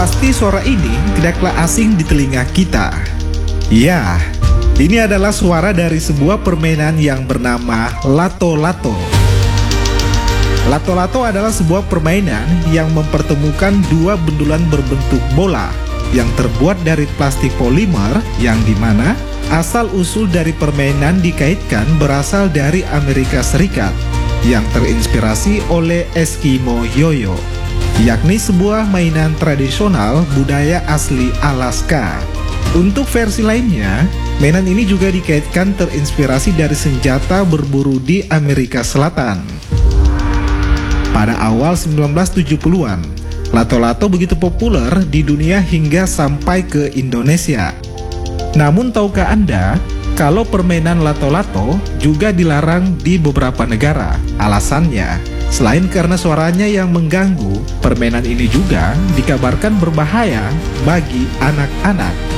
Pasti suara ini tidaklah asing di telinga kita. Ya, ini adalah suara dari sebuah permainan yang bernama lato-lato. Lato-lato adalah sebuah permainan yang mempertemukan dua bendulan berbentuk bola yang terbuat dari plastik polimer, yang dimana asal-usul dari permainan dikaitkan berasal dari Amerika Serikat yang terinspirasi oleh Eskimo Yoyo, yakni sebuah mainan tradisional budaya asli Alaska. Untuk versi lainnya, mainan ini juga dikaitkan terinspirasi dari senjata berburu di Amerika Selatan. Pada awal 1970-an, lato-lato begitu populer di dunia hingga sampai ke Indonesia. Namun tahukah Anda kalau permainan lato-lato juga dilarang di beberapa negara? Alasannya, selain karena suaranya yang mengganggu, permainan ini juga dikabarkan berbahaya bagi anak-anak.